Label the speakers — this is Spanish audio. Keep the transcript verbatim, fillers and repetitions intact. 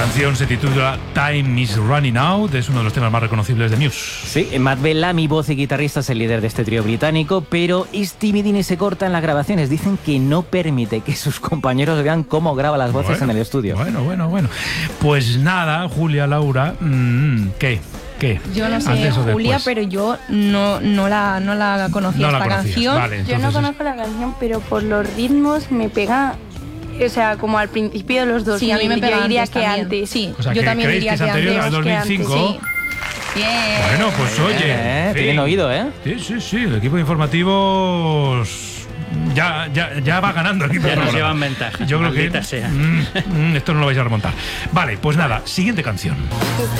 Speaker 1: canción se titula Time is Running Out, es uno de los temas más reconocibles de Muse.
Speaker 2: Sí, Matt Bellamy, voz y guitarrista, es el líder de este trío británico, pero es timidín y se corta en las grabaciones. Dicen que no permite que sus compañeros vean cómo graba las voces
Speaker 1: bueno,
Speaker 2: en el estudio.
Speaker 1: Bueno, bueno, bueno. Pues nada, Julia, Laura, mmm, ¿qué? ¿Qué?
Speaker 3: Yo no sé,
Speaker 1: Antes o
Speaker 3: Julia,
Speaker 1: después.
Speaker 3: pero yo no, no, la, no la conocía
Speaker 1: No la
Speaker 3: esta
Speaker 1: conocías,
Speaker 3: canción.
Speaker 1: vale,
Speaker 4: Yo no
Speaker 1: entonces-
Speaker 4: conozco la canción, pero por los ritmos me pega, o sea, como al principio de los dos.
Speaker 3: Sí, a mí me pega
Speaker 4: Yo diría
Speaker 3: antes
Speaker 4: que
Speaker 3: también.
Speaker 4: antes.
Speaker 3: Sí,
Speaker 1: O sea,
Speaker 3: yo
Speaker 1: que
Speaker 3: también
Speaker 1: ¿creéis
Speaker 3: diría
Speaker 1: que
Speaker 3: que,
Speaker 1: es anterior
Speaker 3: antes.
Speaker 1: al dos mil cinco?
Speaker 3: Sí. Bien.
Speaker 1: Bueno, pues oye.
Speaker 2: Eh,
Speaker 1: en fin.
Speaker 2: tienen oído, ¿eh?
Speaker 1: Sí, sí, sí, el equipo de informativos ya, ya, ya va ganando el equipo
Speaker 5: Ya
Speaker 1: de
Speaker 5: nos
Speaker 1: programa.
Speaker 5: llevan ventaja,
Speaker 1: Yo creo que
Speaker 5: maldita sea.
Speaker 1: mm, mm, esto no lo vais a remontar. Vale, pues nada, siguiente canción.